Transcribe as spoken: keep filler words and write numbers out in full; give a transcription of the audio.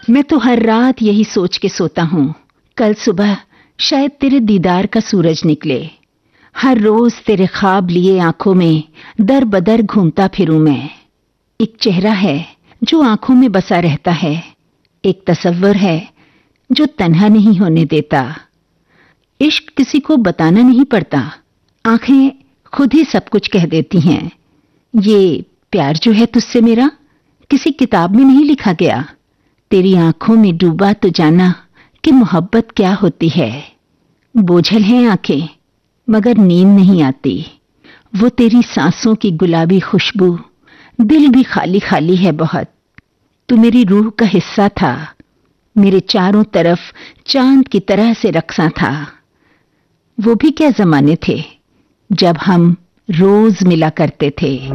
मैं तो हर रात यही सोच के सोता हूँ, कल सुबह शायद तेरे दीदार का सूरज निकले। हर रोज तेरे ख्वाब लिए आंखों में दर बदर घूमता फिरूं मैं। एक चेहरा है जो आंखों में बसा रहता है, एक तसव्वुर है जो तन्हा नहीं होने देता। इश्क किसी को बताना नहीं पड़ता, आंखें खुद ही सब कुछ कह देती हैं। ये प्यार जो है तुझसे मेरा किसी किताब में नहीं लिखा गया। तेरी आंखों में डूबा तो जाना कि मोहब्बत क्या होती है। बोझल हैं आंखें मगर नींद नहीं आती। वो तेरी सांसों की गुलाबी खुशबू, दिल भी खाली खाली है बहुत। तू मेरी रूह का हिस्सा था, मेरे चारों तरफ चांद की तरह से रक्सा था। वो भी क्या जमाने थे जब हम रोज मिला करते थे।